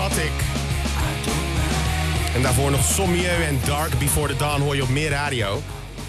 Aquatic. En daarvoor nog Sommieu en Dark Before the Dawn hoor je op Meer Radio.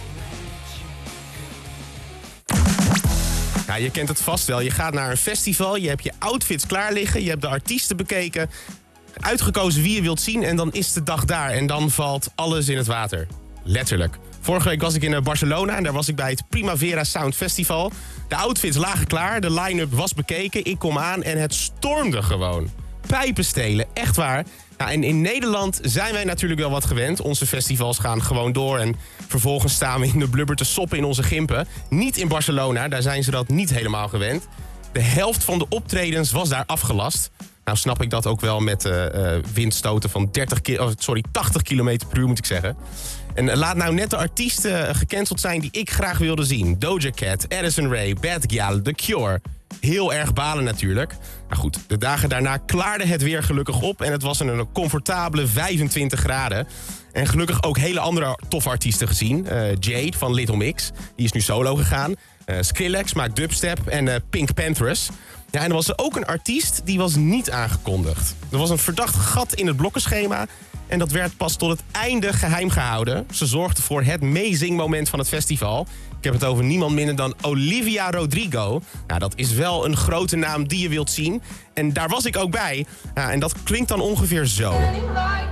Ja, je kent het vast wel. Je gaat naar een festival, je hebt je outfits klaar liggen, je hebt de artiesten bekeken, uitgekozen wie je wilt zien en dan is de dag daar. En dan valt alles in het water. Letterlijk. Vorige week was ik in Barcelona en daar was ik bij het Primavera Sound Festival. De outfits lagen klaar, de line-up was bekeken, ik kom aan en het stormde gewoon. Pijpen stelen, echt waar. Nou, en in Nederland zijn wij natuurlijk wel wat gewend. Onze festivals gaan gewoon door en vervolgens staan we in de blubber te soppen in onze gimpen. Niet in Barcelona, daar zijn ze dat niet helemaal gewend. De helft van de optredens was daar afgelast. Nou snap ik dat ook wel met windstoten van 80 km per uur moet ik zeggen. En laat nou net de artiesten gecanceld zijn die ik graag wilde zien. Doja Cat, Addison Rae, Bad Gyal, The Cure. Heel erg balen natuurlijk. Nou goed, de dagen daarna klaarde het weer gelukkig op en het was een comfortabele 25 graden. En gelukkig ook hele andere toffe artiesten gezien. Jade van Little Mix, die is nu solo gegaan. Skrillex maakt dubstep en Pink Panthers. Ja, en er was ook een artiest die was niet aangekondigd. Er was een verdacht gat in het blokkenschema en dat werd pas tot het einde geheim gehouden. Ze zorgde voor het meezingmoment van het festival. Ik heb het over niemand minder dan Olivia Rodrigo. Nou, dat is wel een grote naam die je wilt zien. En daar was ik ook bij. En dat klinkt dan ongeveer zo.